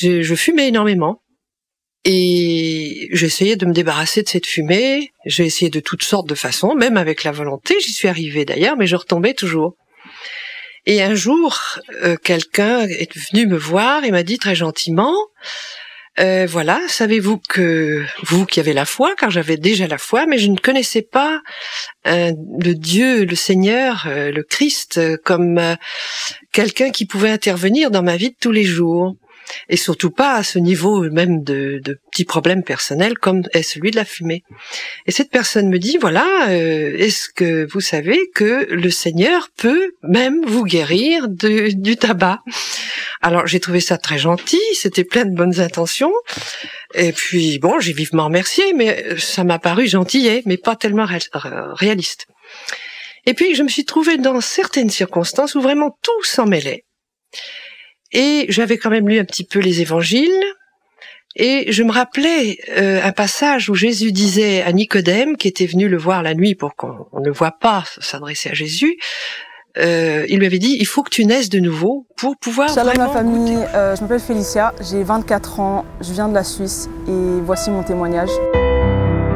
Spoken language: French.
je fumais énormément. Et j'essayais de me débarrasser de cette fumée, j'ai essayé de toutes sortes de façons, même avec la volonté, j'y suis arrivée d'ailleurs, mais je retombais toujours. Et un jour, quelqu'un est venu me voir et m'a dit très gentiment, voilà, savez-vous que vous qui avez la foi, car j'avais déjà la foi, mais je ne connaissais pas le Dieu, le Seigneur, le Christ, comme quelqu'un qui pouvait intervenir dans ma vie de tous les jours. Et surtout pas à ce niveau même de petits problèmes personnels comme est celui de la fumée. Et cette personne me dit, voilà, est-ce que vous savez que le Seigneur peut même vous guérir du tabac? Alors j'ai trouvé ça très gentil, c'était plein de bonnes intentions. Et puis bon, j'ai vivement remercié, mais ça m'a paru gentillet, mais pas tellement réaliste. Et puis je me suis trouvée dans certaines circonstances où vraiment tout s'en mêlait. Et j'avais quand même lu un petit peu les évangiles, et je me rappelais un passage où Jésus disait à Nicodème, qui était venu le voir la nuit pour qu'on ne le voie pas s'adresser à Jésus, il lui avait dit, il faut que tu naisses de nouveau pour pouvoir Shalom vraiment ma famille, je m'appelle Félicia, j'ai 24 ans, je viens de la Suisse et voici mon témoignage.